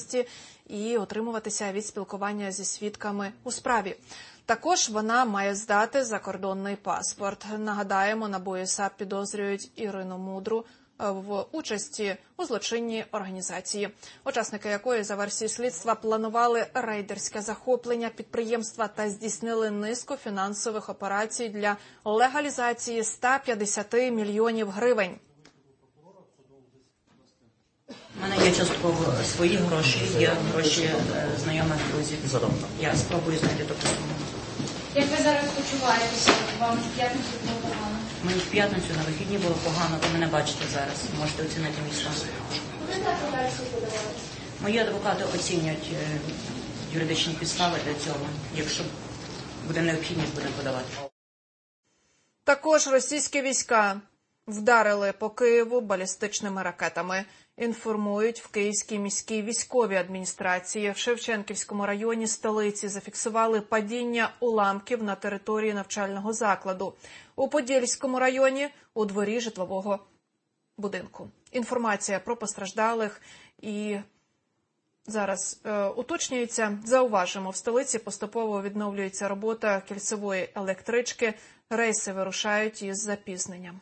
і утримуватися від спілкування зі свідками у справі. Також вона має здати закордонний паспорт. Нагадаємо, НАБУ і САП підозрюють Ірину Мудру в участі у злочинній організації, учасники якої, за версією слідства, планували рейдерське захоплення підприємства та здійснили низку фінансових операцій для легалізації 150 мільйонів гривень. У мене є частково свої гроші, є гроші знайомих друзів. Я спробую знайти таку суму. Як ви зараз почуваєтеся? Вам в п'ятницю було погано? Мені в п'ятницю на вихідні було погано, ви мене бачите зараз, можете оцінити мій стан. Ви так версію подавали? Мої адвокати оцінюють юридичні підстави для цього, якщо буде необхідність, будемо подавати. Також російські війська вдарили по Києву балістичними ракетами. Інформують в Київській міській військовій адміністрації. В Шевченківському районі столиці зафіксували падіння уламків на території навчального закладу. У Подільському районі – у дворі житлового будинку. Інформація про постраждалих і зараз уточнюється. Зауважимо, в столиці поступово відновлюється робота кільцевої електрички. Рейси вирушають із запізненням.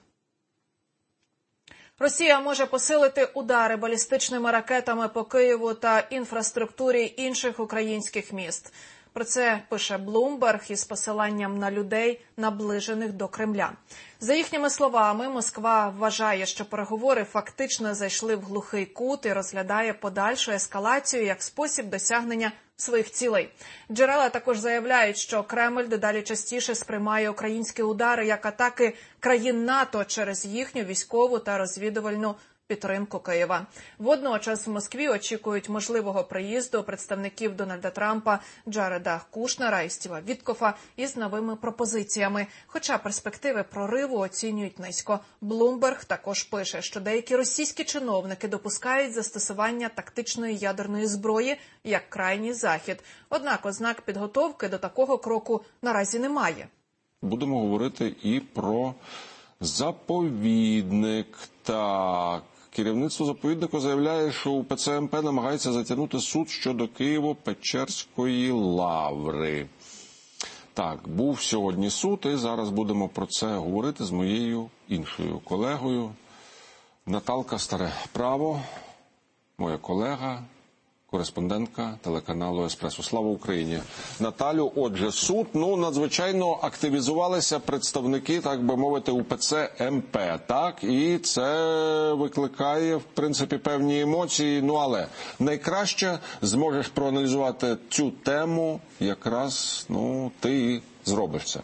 Росія може посилити удари балістичними ракетами по Києву та інфраструктурі інших українських міст. Про це пише Bloomberg із посиланням на людей, наближених до Кремля. За їхніми словами, Москва вважає, що переговори фактично зайшли в глухий кут і розглядає подальшу ескалацію як спосіб досягнення своїх цілей. Джерела також заявляють, що Кремль дедалі частіше сприймає українські удари як атаки країн НАТО через їхню військову та розвідувальну підтримку Києва. Водночас в Москві очікують можливого приїзду представників Дональда Трампа, Джареда Кушнера і Стіва Віткофа із новими пропозиціями. Хоча перспективи прориву оцінюють низько. Bloomberg також пише, що деякі російські чиновники допускають застосування тактичної ядерної зброї як крайній захід. Однак ознак підготовки до такого кроку наразі немає. Будемо говорити і про заповідник. Так, керівництво заповідника заявляє, що УПЦ МП намагається затягнути суд щодо Києво-Печерської лаври. Так, був сьогодні суд, і зараз будемо про це говорити з моєю іншою колегою. Наталка Старе Право, моя колега, кореспондентка телеканалу «Еспресо». Слава Україні! Наталю, отже, суд, надзвичайно активізувалися представники, так би мовити, УПЦ МП, так? І це викликає, в принципі, певні емоції, але найкраще зможеш проаналізувати цю тему, якраз, ти зробиш це.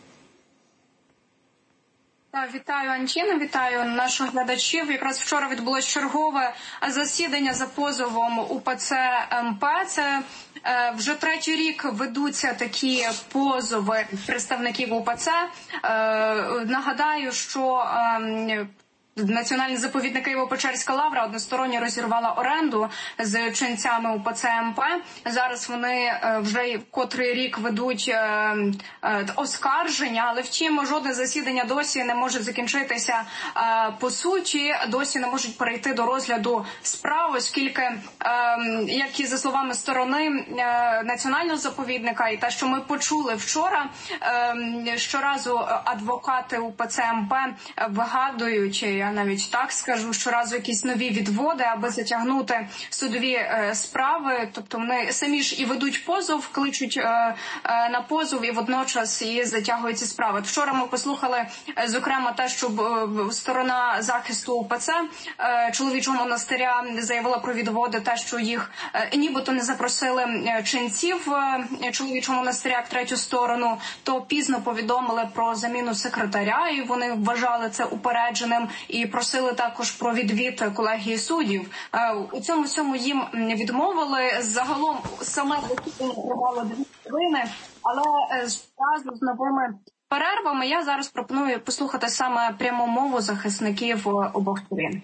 Вітаю, Антіна, вітаю наших глядачів. Якраз вчора відбулось чергове засідання за позовом УПЦ МП. Це вже третій рік ведуться такі позови представників УПЦ. Нагадаю, що Національний заповідник Києво-Печерська лавра односторонньо розірвала оренду з ченцями УПЦ МП. Зараз вони вже котрий рік ведуть оскарження, але втім жодне засідання досі не може закінчитися по суті, досі не можуть перейти до розгляду справ, оскільки, як і за словами сторони Національного заповідника, і те, що ми почули вчора, щоразу адвокати УПЦ МП вигадують, я навіть так скажу, щоразу якісь нові відводи, аби затягнути судові справи. Тобто вони самі ж і ведуть позов, кличуть на позов і водночас і затягують ці справи. Вчора ми послухали, зокрема, те, що сторона захисту УПЦ чоловічого монастиря заявила про відводи, те, що їх нібито не запросили ченців чоловічого монастиря як третю сторону, то пізно повідомили про заміну секретаря, і вони вважали це упередженим, і просили також про відвід колегії суддів. У цьому всьому їм відмовили. Загалом саме засідання тривало 2 хвилини, але разом з новими перервами я зараз пропоную послухати саме пряму мову захисників обох сторін.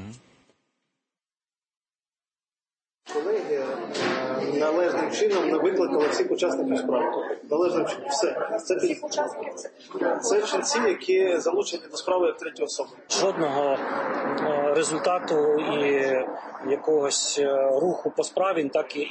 Колеги належним чином не викликали всіх учасників справи. Належним чином. Все. Це ченці, які залучені до справи як треті особи. Жодного результату і якогось руху по справі так і